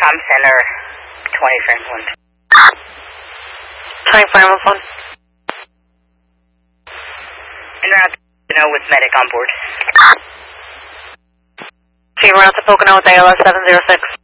center, 20 frame 1. 20 frame 1. En route to Pocono with medic on board. Team route to Pocono with ALS 706.